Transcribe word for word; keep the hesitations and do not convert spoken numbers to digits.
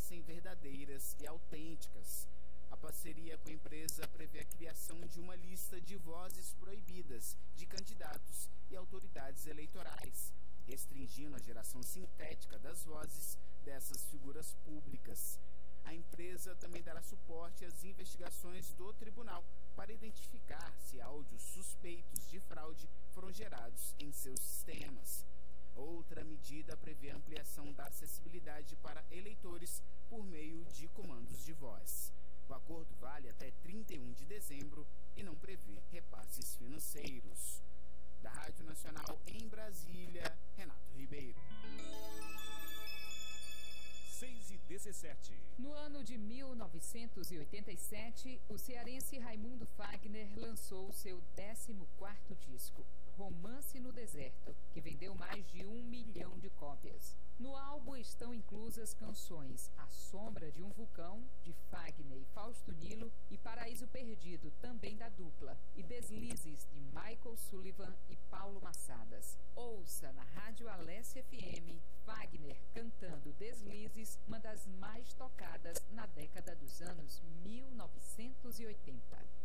parecem verdadeiras e autênticas. A parceria com a empresa prevê a criação de uma lista de vozes proibidas de candidatos e autoridades eleitorais, restringindo a geração sintética das vozes dessas figuras públicas. A empresa também dará suporte às investigações do tribunal para identificar se áudios suspeitos de fraude foram gerados em seus sistemas. Outra medida prevê a ampliação da acessibilidade para eleitores por meio de comandos de voz. O acordo vale até trinta e um de dezembro e não prevê repasses financeiros. Da Rádio Nacional em Brasília, Renato Ribeiro. seis e dezessete. No ano de mil novecentos e oitenta e sete, o cearense Raimundo Fagner lançou seu décimo quarto disco, Romance no Deserto, que vendeu mais de um milhão de cópias. No álbum estão inclusas canções A Sombra de um Vulcão, de Fagner e Fausto Nilo, e Paraíso Perdido, também da dupla, e Deslizes, de Michael Sullivan e Paulo Massadas. Ouça na Rádio Alessia F M, Fagner cantando Deslizes, uma das mais tocadas na década dos anos mil novecentos e oitenta.